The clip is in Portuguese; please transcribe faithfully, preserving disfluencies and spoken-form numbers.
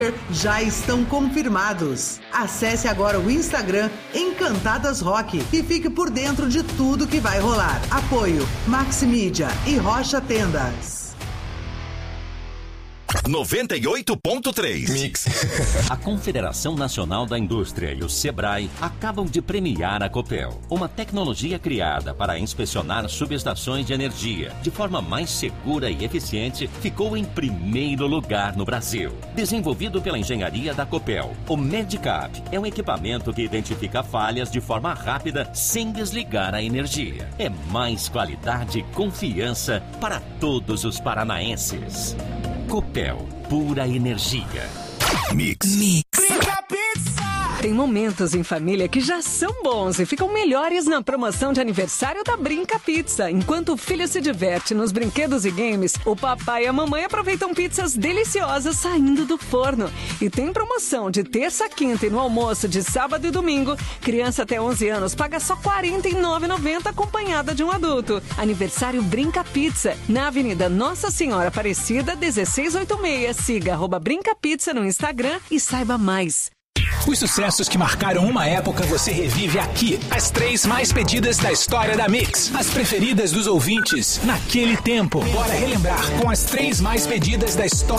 já estão confirmados. Acesse agora o Instagram Encantadas Rock e fique por dentro de tudo que vai rolar. Apoio Maximídia e Rocha Tendas. noventa e oito ponto três Mix. A Confederação Nacional da Indústria e o Sebrae acabam de premiar a Copel, uma tecnologia criada para inspecionar subestações de energia de forma mais segura e eficiente, ficou em primeiro lugar no Brasil. Desenvolvido pela engenharia da Copel, o Medicap é um equipamento que identifica falhas de forma rápida sem desligar a energia. É mais qualidade e confiança para todos os paranaenses. Copel, pura energia. Mix. Mix. Tem momentos em família que já são bons e ficam melhores na promoção de aniversário da Brinca Pizza. Enquanto o filho se diverte nos brinquedos e games, o papai e a mamãe aproveitam pizzas deliciosas saindo do forno. E tem promoção de terça a quinta e no almoço de sábado e domingo. Criança até onze anos paga só quarenta e nove reais e noventa centavos acompanhada de um adulto. Aniversário Brinca Pizza, na Avenida Nossa Senhora Aparecida, dezesseis oitenta e seis. Siga arroba Brinca Pizza no Instagram e saiba mais. Os sucessos que marcaram uma época você revive aqui. As três mais pedidas da história da Mix. As preferidas dos ouvintes naquele tempo. Bora relembrar com as três mais pedidas da história.